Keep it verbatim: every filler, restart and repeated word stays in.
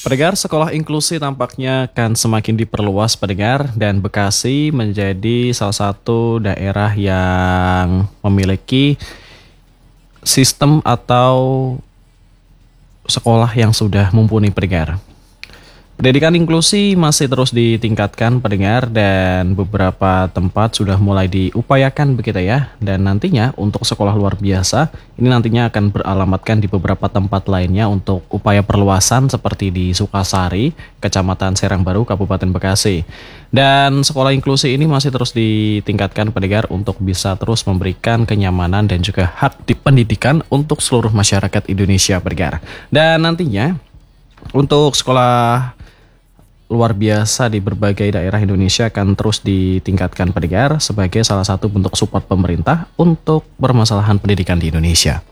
Pendengar, sekolah inklusi tampaknya akan semakin diperluas pendengar, dan Bekasi menjadi salah satu daerah yang memiliki sistem atau sekolah yang sudah mumpuni pendengar. Pendidikan inklusi masih terus ditingkatkan pendengar, dan beberapa tempat sudah mulai diupayakan begitu ya. Dan nantinya untuk sekolah luar biasa ini nantinya akan beralamatkan di beberapa tempat lainnya untuk upaya perluasan seperti di Sukasari, Kecamatan Serang Baru, Kabupaten Bekasi. Dan sekolah inklusi ini masih terus ditingkatkan pendengar untuk bisa terus memberikan kenyamanan dan juga hak di pendidikan untuk seluruh masyarakat Indonesia pendengar. Dan nantinya untuk sekolah luar biasa di berbagai daerah Indonesia akan terus ditingkatkan pendengar sebagai salah satu bentuk support pemerintah untuk permasalahan pendidikan di Indonesia.